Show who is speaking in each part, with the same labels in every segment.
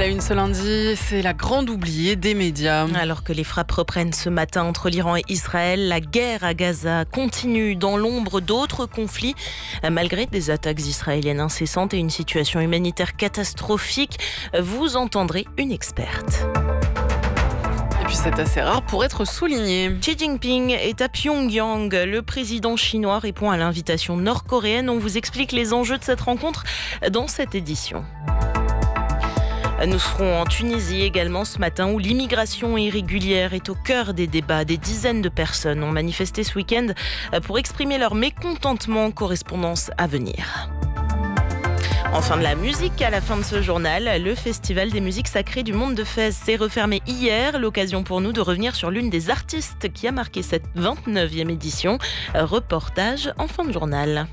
Speaker 1: la une ce lundi, c'est la grande oubliée des médias.
Speaker 2: Alors que les frappes reprennent ce matin entre l'Iran et Israël, la guerre à Gaza continue dans l'ombre d'autres conflits. Malgré des attaques israéliennes incessantes et une situation humanitaire catastrophique, vous entendrez une experte.
Speaker 1: Et puis c'est assez rare pour être souligné.
Speaker 2: Xi Jinping est à Pyongyang. Le président chinois répond à l'invitation nord-coréenne. On vous explique les enjeux de cette rencontre dans cette édition. Nous serons en Tunisie également ce matin où l'immigration irrégulière est au cœur des débats. Des dizaines de personnes ont manifesté ce week-end pour exprimer leur mécontentement. Correspondance à venir. Enfin de la musique à la fin de ce journal, le Festival des musiques sacrées du monde de Fès s'est refermé hier. L'occasion pour nous de revenir sur l'une des artistes qui a marqué cette 29e édition. Reportage en fin de journal.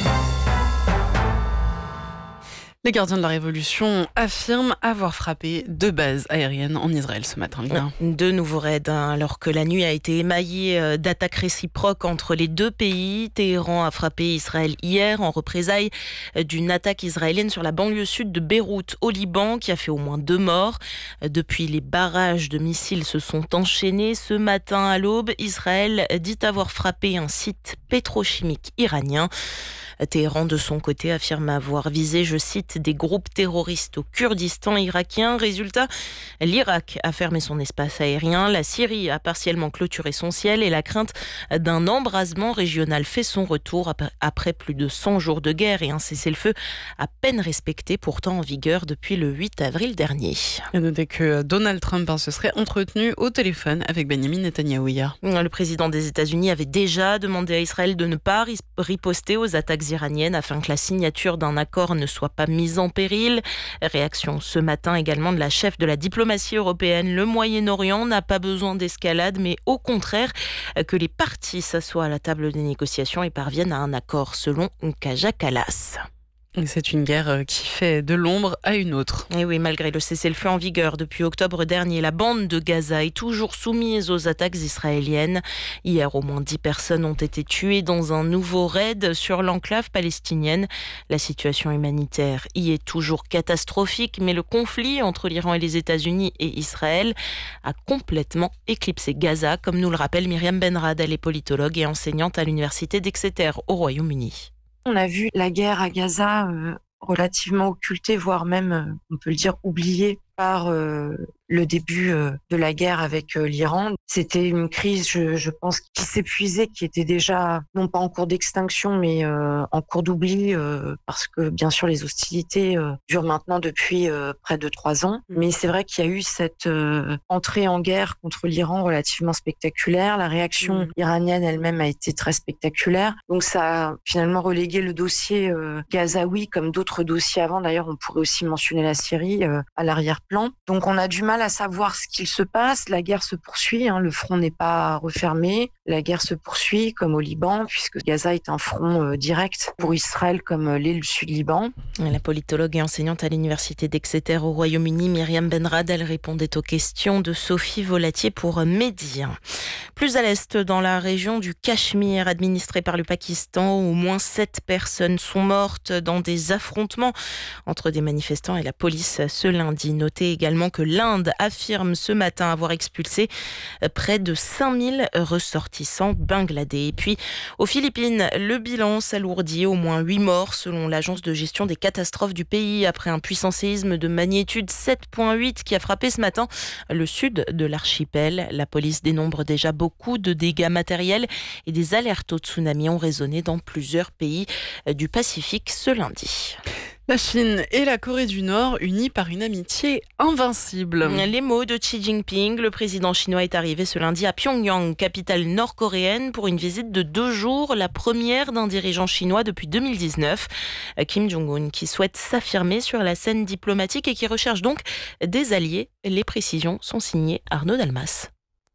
Speaker 1: Les gardiens de la Révolution affirment avoir frappé 2 bases aériennes en Israël ce matin.
Speaker 2: De nouveaux raids, alors que la nuit a été émaillée d'attaques réciproques entre les deux pays. Téhéran a frappé Israël hier en représailles d'une attaque israélienne sur la banlieue sud de Beyrouth au Liban qui a fait au moins 2 morts. Depuis, les barrages de missiles se sont enchaînés. Ce matin à l'aube, Israël dit avoir frappé un site pétrochimique iranien. Téhéran, de son côté, affirme avoir visé, je cite, des groupes terroristes au Kurdistan irakien. Résultat, l'Irak a fermé son espace aérien, la Syrie a partiellement clôturé son ciel et la crainte d'un embrasement régional fait son retour après plus de 100 jours de guerre et un cessez-le-feu à peine respecté, pourtant en vigueur depuis le 8 avril dernier.
Speaker 1: Et notez que Donald Trump se serait entretenu au téléphone avec Benjamin Netanyahou hier.
Speaker 2: Le président des États-Unis avait déjà demandé à Israël de ne pas riposter aux attaques iranienne afin que la signature d'un accord ne soit pas mise en péril. Réaction ce matin également de la chef de la diplomatie européenne. Le Moyen-Orient n'a pas besoin d'escalade, mais au contraire que les parties s'assoient à la table des négociations et parviennent à un accord, selon Kaja Kallas.
Speaker 1: C'est une guerre qui fait de l'ombre à une autre.
Speaker 2: Et oui, malgré le cessez-le-feu en vigueur depuis octobre dernier, la bande de Gaza est toujours soumise aux attaques israéliennes. Hier, au moins 10 personnes ont été tuées dans un nouveau raid sur l'enclave palestinienne. La situation humanitaire y est toujours catastrophique, mais le conflit entre l'Iran et les États-Unis et Israël a complètement éclipsé Gaza, comme nous le rappelle Myriam Benrad. Elle est politologue et enseignante à l'université d'Exeter au Royaume-Uni.
Speaker 3: On a vu la guerre à Gaza relativement occultée, voire même, on peut le dire, oubliée par le début de la guerre avec l'Iran. C'était une crise, je pense, qui s'épuisait, qui était déjà, non pas en cours d'extinction, mais en cours d'oubli, parce que, bien sûr, les hostilités durent maintenant depuis près de 3 ans. Mais c'est vrai qu'il y a eu cette entrée en guerre contre l'Iran relativement spectaculaire. La réaction iranienne elle-même a été très spectaculaire. Donc ça a finalement relégué le dossier gazaoui, comme d'autres dossiers avant. D'ailleurs, on pourrait aussi mentionner la Syrie à l'arrière-plan. Donc on a du mal à savoir ce qu'il se passe. La guerre se poursuit, le front n'est pas refermé. La guerre se poursuit comme au Liban, puisque Gaza est un front direct pour Israël comme l'est le Sud-Liban.
Speaker 2: La politologue et enseignante à l'université d'Exeter au Royaume-Uni, Myriam Benrad, elle répondait aux questions de Sophie Volatier pour Média. Plus à l'est, dans la région du Cachemire, administrée par le Pakistan, au moins 7 personnes sont mortes dans des affrontements entre des manifestants et la police ce lundi. Notez également que l'Inde affirme ce matin avoir expulsé près de 5000 ressortissants bangladais. Et puis, aux Philippines, le bilan s'alourdit, au moins 8 morts selon l'agence de gestion des catastrophes du pays après un puissant séisme de magnitude 7,8 qui a frappé ce matin le sud de l'archipel. La police dénombre déjà beaucoup de dégâts matériels et des alertes au tsunami ont résonné dans plusieurs pays du Pacifique ce lundi.
Speaker 1: La Chine et la Corée du Nord unies par une amitié invincible.
Speaker 2: Les mots de Xi Jinping, le président chinois est arrivé ce lundi à Pyongyang, capitale nord-coréenne, pour une visite de 2 jours, la première d'un dirigeant chinois depuis 2019. Kim Jong-un qui souhaite s'affirmer sur la scène diplomatique et qui recherche donc des alliés. Les précisions sont signées Arnaud Dalmas.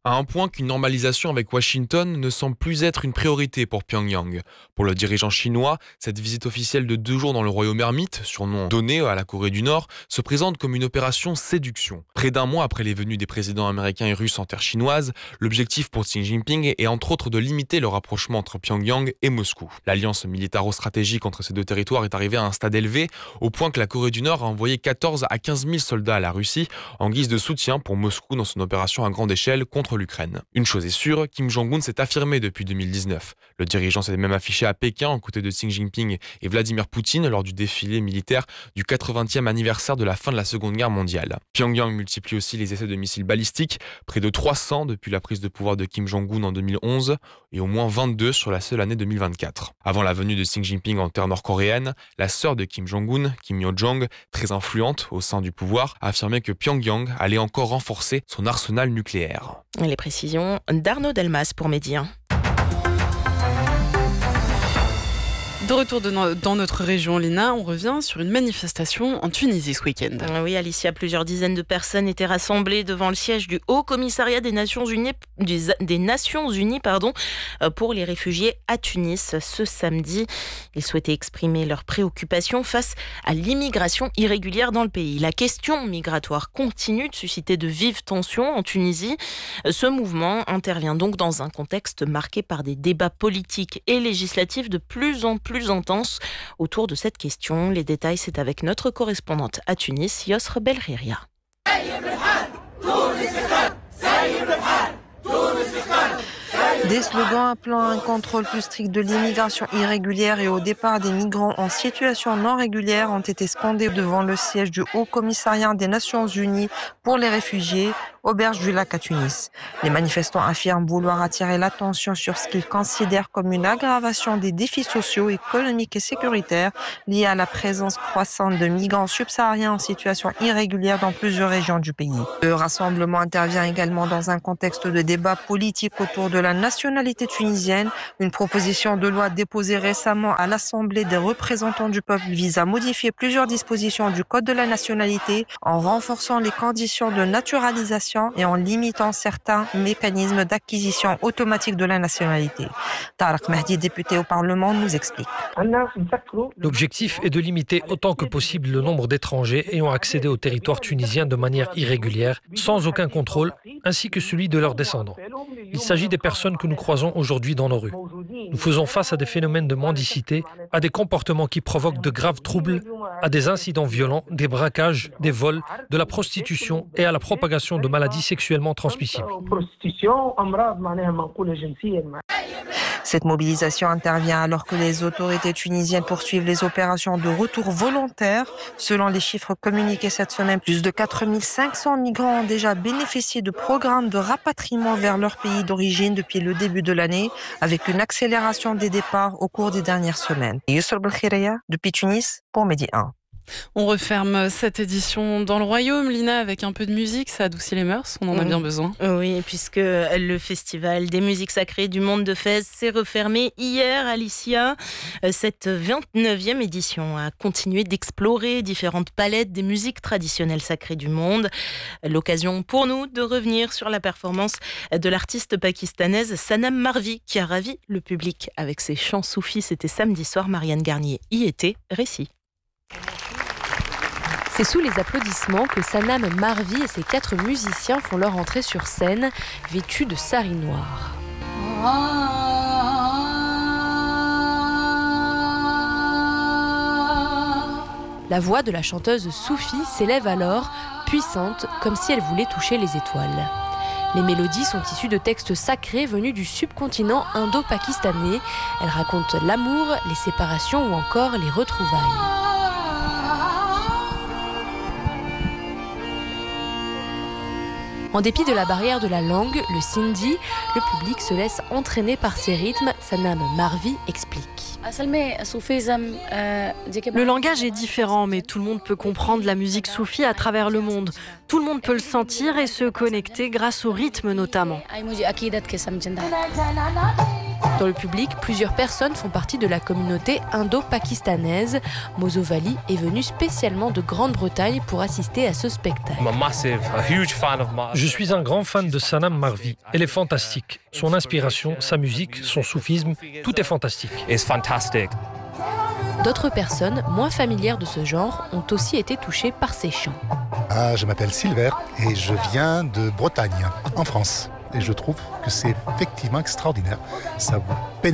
Speaker 4: à un point qu'une normalisation avec Washington ne semble plus être une priorité pour Pyongyang. Pour le dirigeant chinois, cette visite officielle de 2 jours dans le royaume ermite, surnom donné à la Corée du Nord, se présente comme une opération séduction. Près d'1 mois après les venues des présidents américains et russes en terre chinoise, l'objectif pour Xi Jinping est entre autres de limiter le rapprochement entre Pyongyang et Moscou. L'alliance militaro-stratégique entre ces deux territoires est arrivée à un stade élevé, au point que la Corée du Nord a envoyé 14 à 15 000 soldats à la Russie en guise de soutien pour Moscou dans son opération à grande échelle contre l'Ukraine. Une chose est sûre, Kim Jong-un s'est affirmé depuis 2019. Le dirigeant s'est même affiché à Pékin aux côtés de Xi Jinping et Vladimir Poutine lors du défilé militaire du 80e anniversaire de la fin de la Seconde Guerre mondiale. Pyongyang multiplie aussi les essais de missiles balistiques, près de 300 depuis la prise de pouvoir de Kim Jong-un en 2011 et au moins 22 sur la seule année 2024. Avant la venue de Xi Jinping en terre nord-coréenne, la sœur de Kim Jong-un, Kim Yo-jong, très influente au sein du pouvoir, a affirmé que Pyongyang allait encore renforcer son arsenal nucléaire.
Speaker 2: Les précisions d'Arnaud Delmas pour Midi 1.
Speaker 1: De retour dans notre région, Lina, on revient sur une manifestation en Tunisie ce week-end.
Speaker 2: Oui, Alicia, plusieurs dizaines de personnes étaient rassemblées devant le siège du Haut Commissariat des Nations Unies, pour les réfugiés à Tunis ce samedi. Ils souhaitaient exprimer leurs préoccupations face à l'immigration irrégulière dans le pays. La question migratoire continue de susciter de vives tensions en Tunisie. Ce mouvement intervient donc dans un contexte marqué par des débats politiques et législatifs de plus en plus intense autour de cette question. Les détails, c'est avec notre correspondante à Tunis, Yosr Belriria.
Speaker 5: Des slogans appelant à un contrôle plus strict de l'immigration irrégulière et au départ des migrants en situation non régulière ont été scandés devant le siège du Haut Commissariat des Nations Unies pour les réfugiés, auberge du lac à Tunis. Les manifestants affirment vouloir attirer l'attention sur ce qu'ils considèrent comme une aggravation des défis sociaux, économiques et sécuritaires liés à la présence croissante de migrants subsahariens en situation irrégulière dans plusieurs régions du pays. Le rassemblement intervient également dans un contexte de débat politique autour de la nationalité tunisienne. Une proposition de loi déposée récemment à l'Assemblée des représentants du peuple vise à modifier plusieurs dispositions du Code de la nationalité en renforçant les conditions de naturalisation et en limitant certains mécanismes d'acquisition automatique de la nationalité. Tarek Mahdi, député au Parlement, nous explique.
Speaker 6: L'objectif est de limiter autant que possible le nombre d'étrangers ayant accédé au territoire tunisien de manière irrégulière, sans aucun contrôle, ainsi que celui de leurs descendants. Il s'agit des personnes que nous croisons aujourd'hui dans nos rues. Nous faisons face à des phénomènes de mendicité, à des comportements qui provoquent de graves troubles, à des incidents violents, des braquages, des vols, de la prostitution et à la propagation de maladies sexuellement transmissibles.
Speaker 5: Cette mobilisation intervient alors que les autorités tunisiennes poursuivent les opérations de retour volontaire. Selon les chiffres communiqués cette semaine, plus de 4500 migrants ont déjà bénéficié de programmes de rapatriement vers leur pays d'origine depuis le début de l'année, avec une accélération des départs au cours des dernières semaines. Yusra Belkhiria, depuis Tunis, pour Midi 1.
Speaker 1: On referme cette édition dans le royaume, Lina, avec un peu de musique, ça adoucit les mœurs, on en a bien besoin.
Speaker 2: Oui, puisque le festival des musiques sacrées du monde de Fès s'est refermé hier, Alicia. Cette 29e édition a continué d'explorer différentes palettes des musiques traditionnelles sacrées du monde. L'occasion pour nous de revenir sur la performance de l'artiste pakistanaise Sanam Marvi, qui a ravi le public avec ses chants soufis. C'était samedi soir, Marianne Garnier y était, récit.
Speaker 7: C'est sous les applaudissements que Sanam Marvi et ses 4 musiciens font leur entrée sur scène, vêtus de sari noir. La voix de la chanteuse Soufi s'élève alors, puissante, comme si elle voulait toucher les étoiles. Les mélodies sont issues de textes sacrés venus du subcontinent indo-pakistanais. Elles racontent l'amour, les séparations ou encore les retrouvailles. En dépit de la barrière de la langue, le sindhi, le public se laisse entraîner par ses rythmes. Sanam Marvi explique.
Speaker 8: Le langage est différent, mais tout le monde peut comprendre la musique soufie à travers le monde. Tout le monde peut le sentir et se connecter grâce au rythme notamment.
Speaker 7: Dans le public, plusieurs personnes font partie de la communauté indo-pakistanaise. Mozovali est venu spécialement de Grande-Bretagne pour assister à ce spectacle.
Speaker 6: Je suis un grand fan de Sanam Marvi. Elle est fantastique. Son inspiration, sa musique, son soufisme, tout est fantastique.
Speaker 7: D'autres personnes, moins familières de ce genre, ont aussi été touchées par ces chants.
Speaker 9: Je m'appelle Silver et je viens de Bretagne, en France. Et je trouve que c'est effectivement extraordinaire. Ça vous pénètre